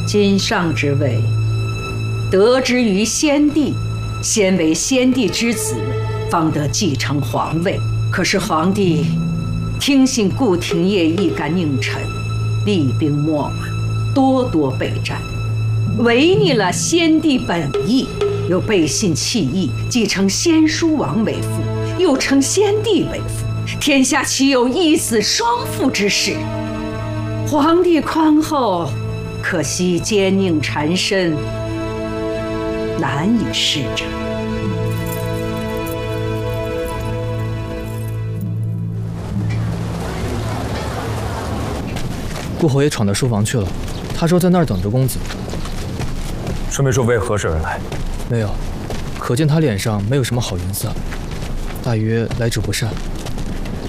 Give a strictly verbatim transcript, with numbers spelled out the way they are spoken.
今上之位，得之于先帝，先为先帝之子，方得继承皇位。可是皇帝听信顾廷烨一干佞臣，厉兵秣马，多多备战，违逆了先帝本意，又背信弃义，继承先叔王为父，又称先帝为父，天下岂有一子双父之事？皇帝宽厚，可惜奸佞缠身，难以施展。 顾侯爷闯到书房去了，他说在那儿等着公子。 顺便说为何事而来？ 没有，可见他脸上没有什么好颜色，大约来者不善。